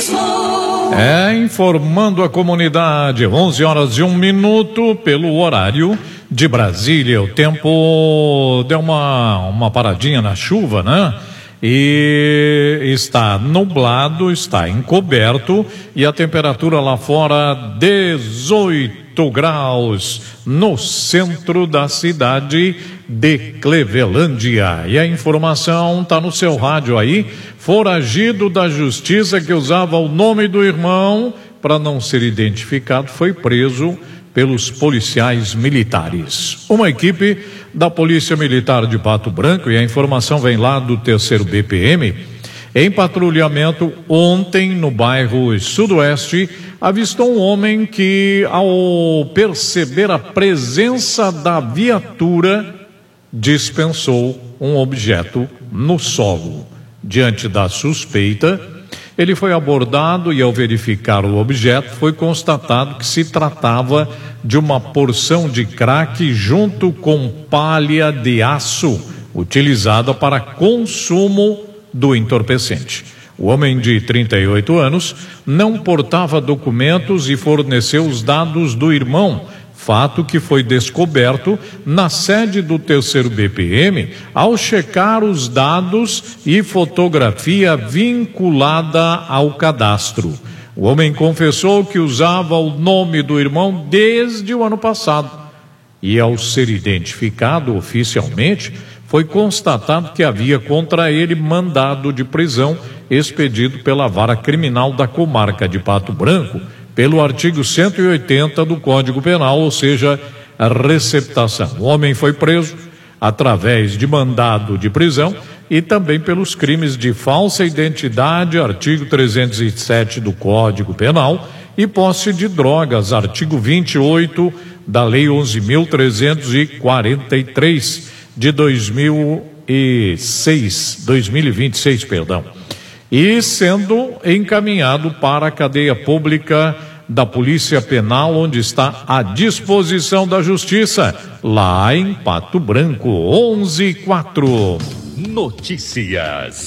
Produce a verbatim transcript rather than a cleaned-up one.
É, informando a comunidade, onze horas e um minuto pelo horário de Brasília. O tempo deu uma, uma paradinha na chuva, né? E está nublado, está encoberto e a temperatura lá fora dezoito graus no centro da cidade de Clevelândia. E a informação está no seu rádio aí. Foragido da justiça que usava o nome do irmão para não ser identificado foi preso pelos policiais militares. Uma equipe da Polícia Militar de Pato Branco, e a informação vem lá do terceiro B P M, em patrulhamento ontem no bairro Sudoeste, avistou um homem que, ao perceber a presença da viatura, dispensou um objeto no solo. Diante da suspeita, ele foi abordado e, ao verificar o objeto, foi constatado que se tratava de uma porção de crack junto com palha de aço, utilizada para consumo do entorpecente. O homem de trinta e oito anos não portava documentos e forneceu os dados do irmão, fato que foi descoberto na sede do terceiro B P M ao checar os dados e fotografia vinculada ao cadastro. O homem confessou que usava o nome do irmão desde o ano passado e, ao ser identificado oficialmente, foi constatado que havia contra ele mandado de prisão expedido pela Vara Criminal da Comarca de Pato Branco, pelo artigo cento e oitenta do Código Penal, ou seja, a receptação. O homem foi preso através de mandado de prisão e também pelos crimes de falsa identidade, artigo trezentos e sete do Código Penal, e posse de drogas, artigo vinte e oito da Lei onze mil trezentos e quarenta e três de dois mil e seis, dois mil e vinte e seis, perdão. E sendo encaminhado para a cadeia pública da Polícia Penal, onde está à disposição da Justiça, lá em Pato Branco. onze e quatro. Notícias.